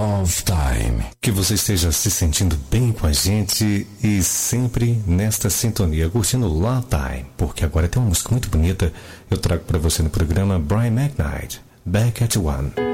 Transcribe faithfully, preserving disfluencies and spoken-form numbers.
Love Time. Que você esteja se sentindo bem com a gente e sempre nesta sintonia, curtindo Love Time, porque agora tem uma música muito bonita. Eu trago para você no programa Brian McKnight, Back at One.